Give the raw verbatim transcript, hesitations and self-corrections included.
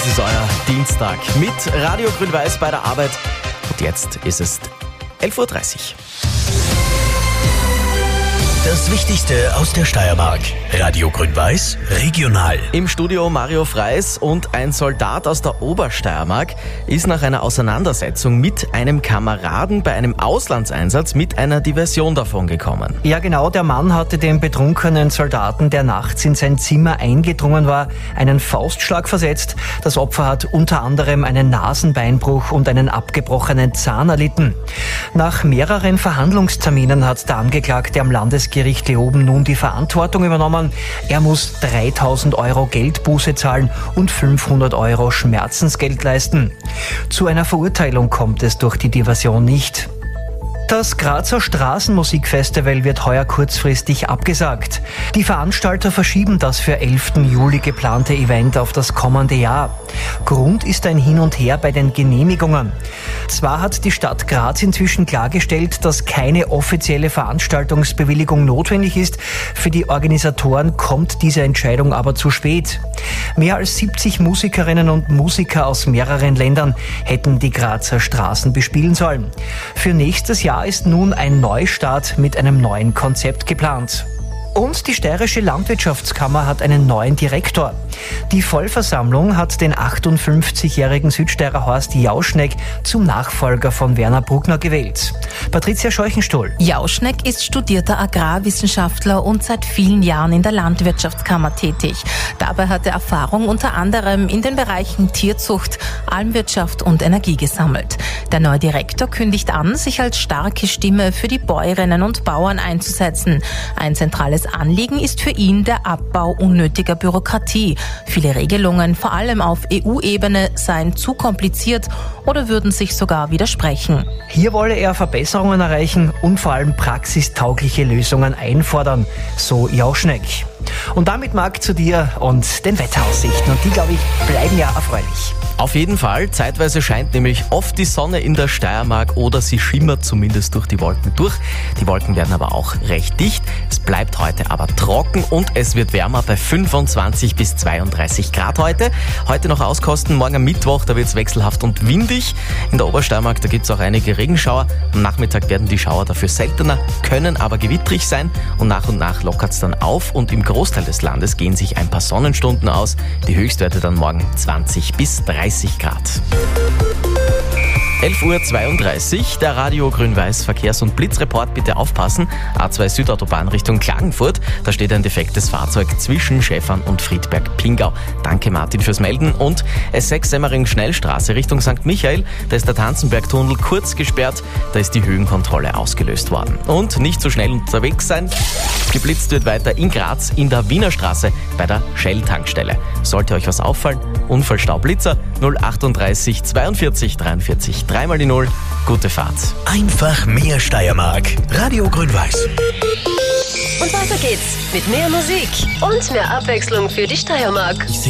Das ist euer Dienstag mit Radio Grün-Weiß bei der Arbeit. Und jetzt ist es elf Uhr dreißig. Das Wichtigste aus der Steiermark. Radio Grün-Weiß regional. Im Studio Mario Freis, und ein Soldat aus der Obersteiermark ist nach einer Auseinandersetzung mit einem Kameraden bei einem Auslandseinsatz mit einer Diversion davongekommen. Ja genau, der Mann hatte dem betrunkenen Soldaten, der nachts in sein Zimmer eingedrungen war, einen Faustschlag versetzt. Das Opfer hat unter anderem einen Nasenbeinbruch und einen abgebrochenen Zahn erlitten. Nach mehreren Verhandlungsterminen hat der Angeklagte am Landesgericht Leoben nun die Verantwortung übernommen. Er muss dreitausend Euro Geldbuße zahlen und fünfhundert Euro Schmerzensgeld leisten. Zu einer Verurteilung kommt es durch die Diversion nicht. Das Grazer Straßenmusikfestival wird heuer kurzfristig abgesagt. Die Veranstalter verschieben das für elften Juli geplante Event auf das kommende Jahr. Grund ist ein Hin und Her bei den Genehmigungen. Zwar hat die Stadt Graz inzwischen klargestellt, dass keine offizielle Veranstaltungsbewilligung notwendig ist. Für die Organisatoren kommt diese Entscheidung aber zu spät. Mehr als siebzig Musikerinnen und Musiker aus mehreren Ländern hätten die Grazer Straßen bespielen sollen. Für nächstes Jahr ist nun ein Neustart mit einem neuen Konzept geplant. Und die Steirische Landwirtschaftskammer hat einen neuen Direktor. Die Vollversammlung hat den achtundfünfzigjährigen Südsteirer Horst Jauschneck zum Nachfolger von Werner Bruckner gewählt. Patricia Scheuchenstohl. Jauschneck ist studierter Agrarwissenschaftler und seit vielen Jahren in der Landwirtschaftskammer tätig. Dabei hat er Erfahrung unter anderem in den Bereichen Tierzucht, Almwirtschaft und Energie gesammelt. Der neue Direktor kündigt an, sich als starke Stimme für die Bäuerinnen und Bauern einzusetzen. Ein zentrales Anliegen ist für ihn der Abbau unnötiger Bürokratie. Viele Regelungen, vor allem auf E U-Ebene, seien zu kompliziert oder würden sich sogar widersprechen. Hier wolle er Verbesserungen erreichen und vor allem praxistaugliche Lösungen einfordern, so Jauschneck. Und damit Marc zu dir und den Wetteraussichten. Und die, glaube ich, bleiben ja erfreulich. Auf jeden Fall, zeitweise scheint nämlich oft die Sonne in der Steiermark oder sie schimmert zumindest durch die Wolken durch. Die Wolken werden aber auch recht dicht. Es bleibt heute aber trocken und es wird wärmer bei fünfundzwanzig bis zweiunddreißig Grad heute. Heute noch auskosten, morgen am Mittwoch, da wird es wechselhaft und windig. In der Obersteiermark, da gibt es auch einige Regenschauer. Am Nachmittag werden die Schauer dafür seltener, können aber gewittrig sein und nach und nach lockert es dann auf und im Großteil des Landes gehen sich ein paar Sonnenstunden aus. Die Höchstwerte dann morgen zwanzig bis dreißig Grad. elf Uhr zweiunddreißig, der Radio Grün-Weiß Verkehrs- und Blitzreport. Bitte aufpassen. A zwei Südautobahn Richtung Klagenfurt. Da steht ein defektes Fahrzeug zwischen Schäfern und Friedberg-Pingau. Danke Martin fürs Melden. Und S sechs Semmering-Schnellstraße Richtung Sankt Michael. Da ist der Tanzenbergtunnel kurz gesperrt. Da ist die Höhenkontrolle ausgelöst worden. Und nicht so schnell unterwegs sein. Geblitzt wird weiter in Graz in der Wiener Straße bei der Shell-Tankstelle. Sollte euch was auffallen, Unfallstaublitzer null achtunddreißig zweiundvierzig dreiundvierzig. Dreimal die Null. Gute Fahrt. Einfach mehr Steiermark. Radio Grün-Weiß. Und weiter geht's mit mehr Musik und mehr Abwechslung für die Steiermark.